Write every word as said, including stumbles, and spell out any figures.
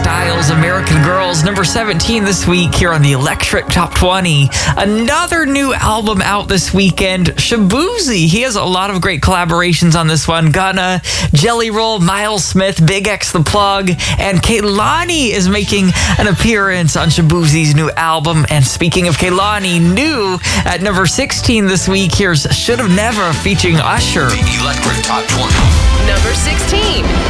Styles, American Girls, number seventeen this week here on the Electric Top twenty. Another new album out this weekend, Shaboozey. He has a lot of great collaborations on this one. Gunna, Jelly Roll, Miles Smith, Big X The Plug, and Kehlani is making an appearance on Shaboozey's new album. And speaking of Kehlani, new at number sixteen this week, here's Should've Never featuring Usher. The Electric Top twenty. Number sixteen.